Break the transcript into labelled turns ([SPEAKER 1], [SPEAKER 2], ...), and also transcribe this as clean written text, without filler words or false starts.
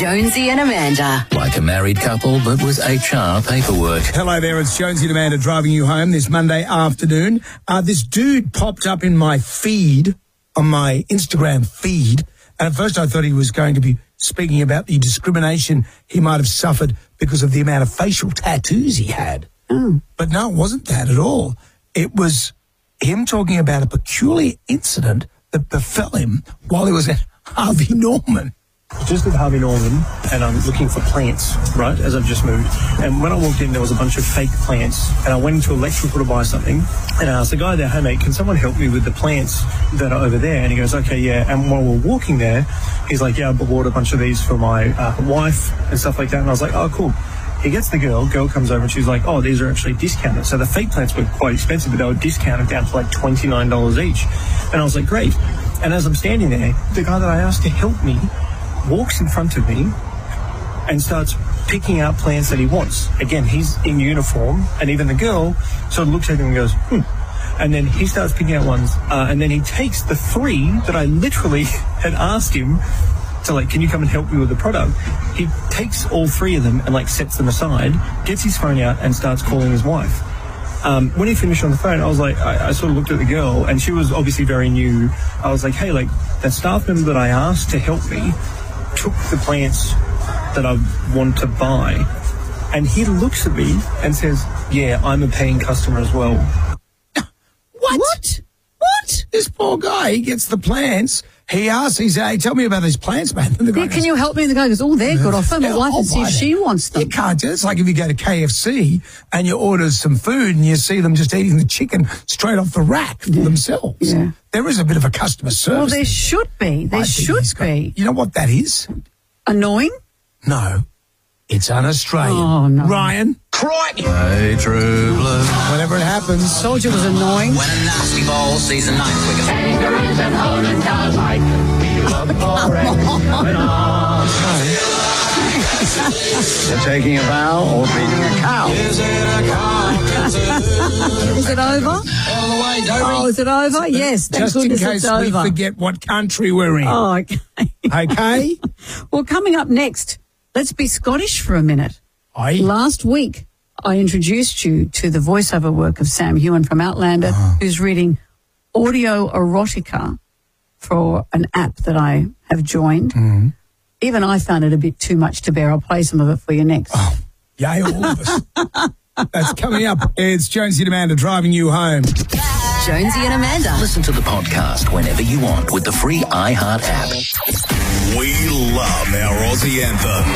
[SPEAKER 1] Jonesy and Amanda.
[SPEAKER 2] Like a married couple, but with HR paperwork.
[SPEAKER 3] Hello there, it's Jonesy and Amanda driving you home this Monday afternoon. This dude popped up in my feed, on my Instagram feed, and at first I thought he was going to be speaking about the discrimination he might have suffered because of the amount of facial tattoos he had. But no, it wasn't that at all. It was him talking about a peculiar incident that befell him while he was at Harvey Norman.
[SPEAKER 4] Just at Harvey Norman, and I'm looking for plants, right, as I've just moved. And when I walked in, there was a bunch of fake plants. And I went into electrical to buy something, and I asked the guy there, hey, mate, can someone help me with the plants that are over there? And he goes, okay, yeah. And while we're walking there, he's like, yeah, I bought a bunch of these for my wife and stuff like that. And I was like, oh, cool. He gets the girl comes over, and she's like, oh, these are actually discounted. So the fake plants were quite expensive, but they were discounted down to like $29 each. And I was like, great. And as I'm standing there, the guy that I asked to help me walks in front of me and starts picking out plants that he wants. Again, he's in uniform, and even the girl sort of looks at him and goes, And then he starts picking out ones, and then he takes the 3 that I literally had asked him to, like, can you come and help me with the product? He takes all 3 of them and, like, sets them aside, gets his phone out and starts calling his wife. When he finished on the phone, I was like, I sort of looked at the girl, and she was obviously very new. I was like, hey, like, that staff member that I asked to help me took the plants that I want to buy. And he looks at me and says, yeah, I'm a paying customer as well.
[SPEAKER 3] What? This poor guy, he gets the plants. He asks, he says, hey, tell me about these plants, man. And the guy goes,
[SPEAKER 5] can you help me? And the guy goes, oh, they're good. I'll phone my wife and see if she wants them.
[SPEAKER 3] You can't do it. It's like if you go to KFC and you order some food and you see them just eating the chicken straight off the rack for themselves. Yeah. There is a bit of a customer service.
[SPEAKER 5] Well, there should be. There should be.
[SPEAKER 3] You know what that is?
[SPEAKER 5] Annoying?
[SPEAKER 3] No. It's un-Australian.
[SPEAKER 5] Oh, no.
[SPEAKER 3] Ryan?
[SPEAKER 2] Crikey! Hey, true blue.
[SPEAKER 3] Whenever it happens.
[SPEAKER 5] Told you it was annoying.
[SPEAKER 6] When a nasty ball sees a knife quick
[SPEAKER 3] You're taking a bow or feeding a cow.
[SPEAKER 5] Is it over?
[SPEAKER 6] all the way,
[SPEAKER 5] Oh, is it over? Yes.
[SPEAKER 3] Just in case we forget what country we're in.
[SPEAKER 5] Oh, okay.
[SPEAKER 3] Okay?
[SPEAKER 5] Well, coming up next, let's be Scottish for a minute.
[SPEAKER 3] Aye.
[SPEAKER 5] Last week, I introduced you to the voiceover work of Sam Hewen from Outlander, who's reading audio erotica for an app that I have joined. Even I found it a bit too much to bear. I'll play some of it for you next.
[SPEAKER 3] Oh, yay, all of us. That's coming up. It's Jonesy and Amanda driving you home.
[SPEAKER 1] Jonesy and Amanda.
[SPEAKER 2] Listen to the podcast whenever you want with the free iHeart app.
[SPEAKER 7] We love our Aussie anthem.